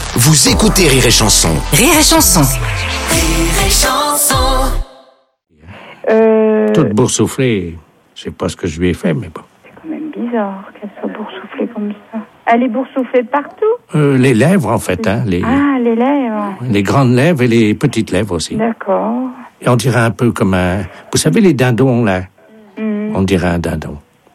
Vous écoutez Rire et Chanson. Rire et Chanson. Rire et Chanson. Toute boursouflée, je sais pas ce que je lui ai fait, mais bon. C'est quand même bizarre qu'elle soit boursouflée comme ça. Elle est boursouflée de partout? Les lèvres, en fait, hein. Les lèvres. les grandes lèvres et les petites lèvres aussi. D'accord. Et on dirait un peu comme un... Vous savez, les dindons, là? On dirait un dindon.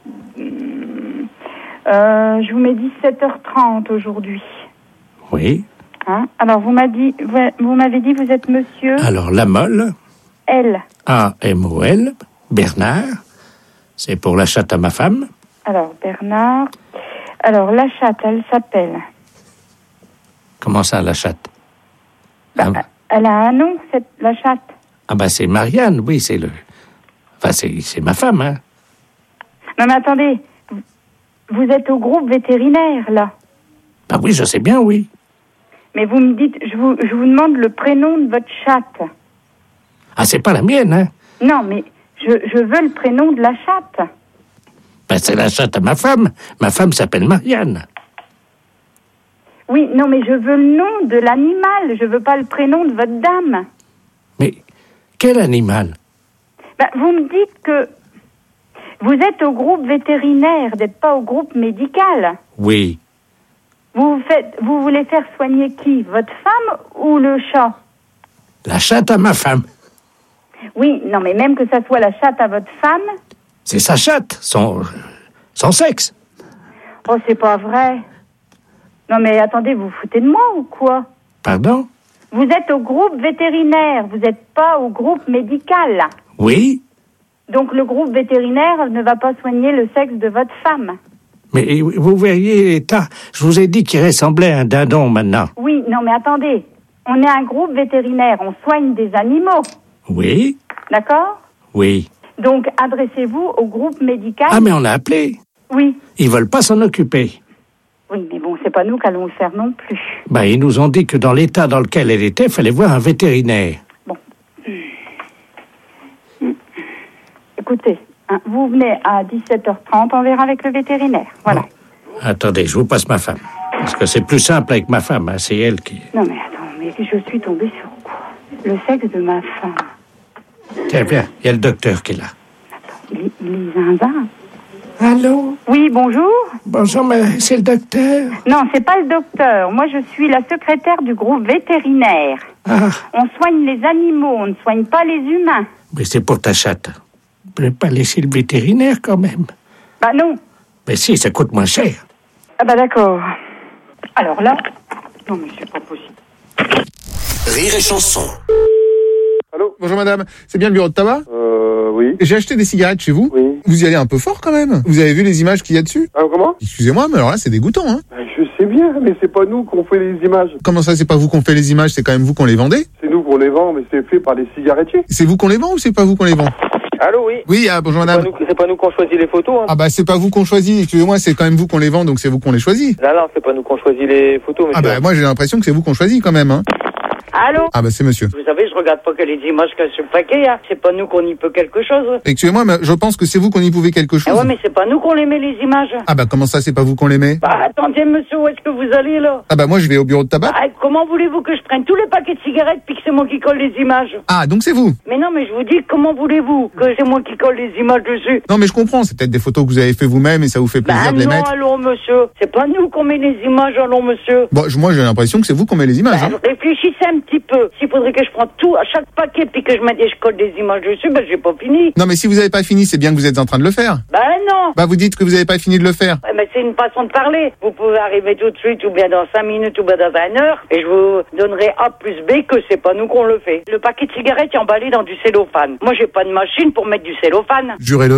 Je vous mets 17h30 aujourd'hui. Oui. Hein? Alors, vous m'avez dit, vous êtes monsieur Alors, la molle, L. A-M-O-L, Bernard, c'est pour la chatte à ma femme. Alors, Bernard. Alors, la chatte, elle s'appelle... Comment ça, la chatte? Elle a un nom, la chatte. Ah ben, c'est Marianne, oui, c'est le... Enfin, c'est ma femme, hein. Non, mais attendez. Vous êtes au groupe vétérinaire, là. Ben oui, je sais bien, oui. Mais vous me dites... Je vous demande le prénom de votre chatte. Ah, c'est pas la mienne, hein. Non, mais je veux le prénom de la chatte. Ben, c'est la chatte à ma femme. Ma femme s'appelle Marianne. Oui, non, mais je veux le nom de l'animal. Je veux pas le prénom de votre dame. Mais quel animal? Ben, vous me dites que vous êtes au groupe vétérinaire, vous n'êtes pas au groupe médical. Oui. Vous voulez faire soigner qui? Votre femme ou le chat? La chatte à ma femme. Oui, non, mais même que ça soit la chatte à votre femme. C'est sa chatte, son sexe. Oh, c'est pas vrai. Non, mais attendez, vous vous foutez de moi ou quoi? Pardon? Vous êtes au groupe vétérinaire, vous n'êtes pas au groupe médical. Oui. Donc le groupe vétérinaire ne va pas soigner le sexe de votre femme. Mais vous verriez l'état. Je vous ai dit qu'il ressemblait à un dindon maintenant. Oui, non, mais attendez. On est un groupe vétérinaire, on soigne des animaux. Oui. D'accord? Oui. Donc adressez-vous au groupe médical. Ah, mais on a appelé. Oui. Ils veulent pas s'en occuper. Oui, mais bon, c'est pas nous qui allons le faire non plus. Ben, ils nous ont dit que dans l'état dans lequel elle était, il fallait voir un vétérinaire. Bon. Écoutez, hein, vous venez à 17h30, on verra avec le vétérinaire. Voilà. Bon. Attendez, je vous passe ma femme. Parce que c'est plus simple avec ma femme, hein, c'est elle qui... Non, mais attends, mais je suis tombée sur quoi? Le sexe de ma femme. Tiens, viens, il y a le docteur qui est là. Attends, il est zinzin. Allô? Oui, bonjour. Bonjour, mais c'est le docteur. Non, c'est pas le docteur. Moi, je suis la secrétaire du groupe vétérinaire. Ah, On soigne les animaux, on ne soigne pas les humains. mais c'est pour ta chatte. Vous ne pouvez pas laisser le vétérinaire quand même. Bah non. Mais si, ça coûte moins cher. Ah bah d'accord. Alors là... Non, mais c'est pas possible. Rire et Chanson. Allô? Bonjour madame, c'est bien le bureau de tabac? Oui. J'ai acheté des cigarettes chez vous. Oui. Vous y allez un peu fort quand même. Vous avez vu les images qu'il y a dessus? Ah, comment? Excusez-moi, mais alors là c'est dégoûtant, hein. Je sais bien, mais c'est pas nous qu'on fait les images. Comment ça, c'est pas vous qu'on fait les images, c'est quand même vous qu'on les vendez? C'est nous qu'on les vend, mais c'est fait par les cigarettiers. C'est vous qu'on les vend ou c'est pas vous qu'on les vend? Allô, oui. Oui, bonjour madame. C'est pas nous qu'on choisit les photos, hein. Ah bah c'est pas vous qu'on choisit, excusez-moi, c'est quand même vous qu'on les vend, donc c'est vous qu'on les choisit. Non, c'est pas nous qu'on choisit les photos, monsieur. Ah bah moi j'ai l'impression que c'est vous qu'on choisit quand même, hein. Allô? Ah bah c'est monsieur. Vous savez, je regarde pas que les images qu'il y a sur le paquet, hein. C'est pas nous qu'on y peut quelque chose. Excusez-moi, mais je pense que c'est vous qu'on y pouvait quelque chose. Ah ouais, mais c'est pas nous qu'on les met, les images. Ah bah comment ça, c'est pas vous qu'on les met? Bah attendez, monsieur, où est-ce que vous allez, là? Ah bah moi je vais au bureau de tabac. Bah, comment voulez-vous que je prenne tous les paquets de cigarettes puis que c'est moi qui colle les images? Ah donc c'est vous? Mais non, mais je vous dis, comment voulez-vous que c'est moi qui colle les images dessus? Non mais je comprends, c'est peut-être des photos que vous avez fait vous-même et ça vous fait plaisir de les non, mettre. allons, monsieur. C'est pas nous qu'on met les images, allons, monsieur. Bon, moi j'ai l'impression que c'est vous qu'on met les images. Hein. Réfléchissez un petit peu. S'il faudrait que je prenne tout à chaque paquet puis que je mette et je colle des images dessus, ben j'ai pas fini. Non mais si vous avez pas fini, c'est bien que vous êtes en train de le faire. Ben non. Bah vous dites que vous avez pas fini de le faire. Ouais, mais c'est une façon de parler. Vous pouvez arriver tout de suite ou bien dans 5 minutes ou bien dans 1 heure et je vous donnerai A plus B que c'est pas nous qu'on le fait. Le paquet de cigarettes est emballé dans du cellophane. Moi j'ai pas de machine pour mettre du cellophane. Jurez-le.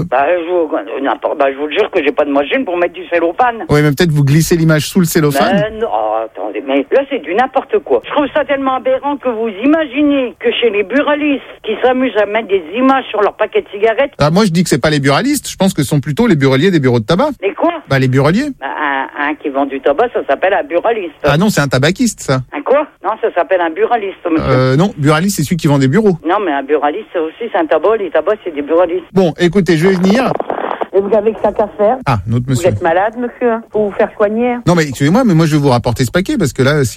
Je vous le jure que j'ai pas de machine pour mettre du cellophane. Oui mais peut-être vous glissez l'image sous le cellophane. Non, attendez, mais là c'est du n'importe quoi. Je trouve ça tellement aberrant que vous imaginez que chez les buralistes qui s'amusent à mettre des images sur leur paquet de cigarettes. Ah, moi je dis que c'est pas les buralistes, je pense que ce sont plutôt les buraliers des bureaux de tabac. Mais quoi? Bah les buraliers. Un qui vend du tabac, ça s'appelle un buraliste. Ah non, c'est un tabaquiste ça. Un quoi? Non, ça s'appelle un buraliste, monsieur. Non, buraliste c'est celui qui vend des bureaux. Non, mais un buraliste c'est un tabac, les tabacs c'est des buralistes. Bon, écoutez, je vais venir. Et vous avez que ça qu'à faire? Ah, notre monsieur. Vous êtes malade, monsieur? Faut vous faire soigner? Non mais excusez-moi, mais moi je vais vous rapporter ce paquet parce que là,